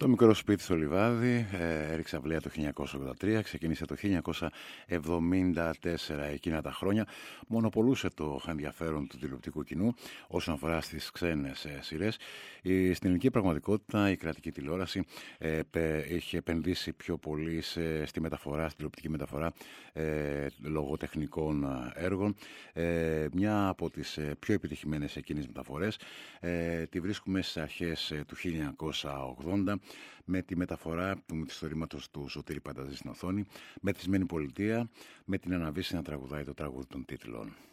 Το μικρό σπίτι στο λιβάδι έριξε αυλαία το 1983, ξεκίνησε το 1974. Εκείνα τα χρόνια μονοπολούσε το ενδιαφέρον του τηλεοπτικού κοινού όσον αφορά στις ξένες σειρές. Στην ελληνική πραγματικότητα η κρατική τηλεόραση είχε επενδύσει πιο πολύ στη μεταφορά, στη τηλεοπτική μεταφορά λογοτεχνικών έργων. Μια από τις πιο επιτυχημένες εκείνες μεταφορές τη βρίσκουμε στις αρχές του 1980 με τη μεταφορά του μυθιστορήματος του Σωτήρη Πανταζή στην οθόνη, με τη Σμένη Πολιτεία, με την Αναβίση να τραγουδάει το τραγούδι των τίτλων.